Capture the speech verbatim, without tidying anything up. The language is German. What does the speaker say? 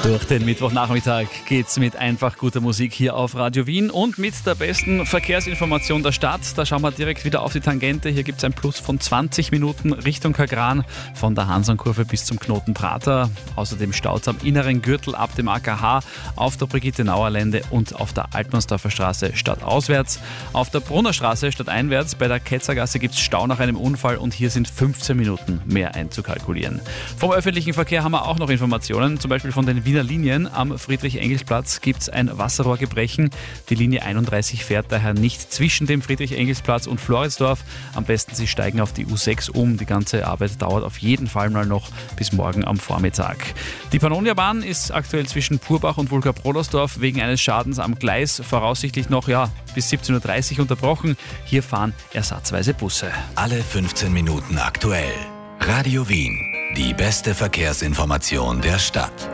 Durch den Mittwochnachmittag geht's mit einfach guter Musik hier auf Radio Wien und mit der besten Verkehrsinformation der Stadt. Da schauen wir direkt wieder auf die Tangente. Hier gibt's ein Plus von zwanzig Minuten Richtung Kagran von der Hansernkurve bis zum Knoten Prater. Außerdem Staus am inneren Gürtel ab dem A K H, auf der Brigitte-Nauer-Lände und auf der Altmannsdorfer Straße stadtauswärts. Auf der Brunnerstraße stadteinwärts bei der Ketzergasse gibt's Stau nach einem Unfall und hier sind fünfzehn Minuten mehr einzukalkulieren. Vom öffentlichen Verkehr haben wir auch noch Informationen, zum Beispiel von den Wiener Linien. Am Friedrich-Engels-Platz gibt es ein Wasserrohrgebrechen. Die Linie einunddreißig fährt daher nicht zwischen dem Friedrich-Engels-Platz und Floridsdorf. Am besten Sie steigen auf die U sechs um. Die ganze Arbeit dauert auf jeden Fall mal noch bis morgen am Vormittag. Die Pannoniabahn ist aktuell zwischen Purbach und Wulgar-Prollersdorf wegen eines Schadens am Gleis voraussichtlich noch ja, bis siebzehn Uhr dreißig unterbrochen. Hier fahren ersatzweise Busse. Alle fünfzehn Minuten aktuell. Radio Wien. Die beste Verkehrsinformation der Stadt.